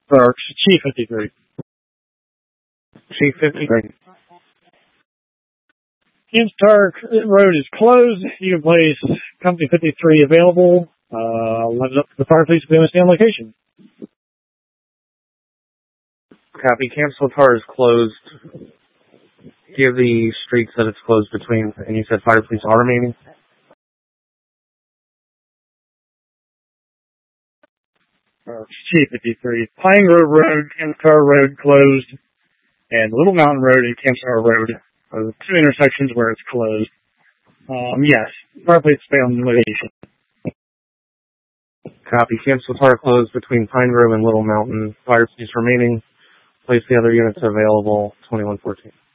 Or Chief 53. Chief 53. Camp Star Road is closed. You can place Company 53 available. Let it up to the fire police if they want to stay on location. Copy. Camp Star is closed. Give the streets that it's closed between, and you said fire police are remaining? Chief 53. Pine Grove Road, Camp Star Road closed, and Little Mountain Road and Camp Star Road are the two intersections where it's closed. Yes, fire police stay on location. Copy. Camp Star closed between Pine Grove and Little Mountain. Fire police remaining. Place the other units available, 2114.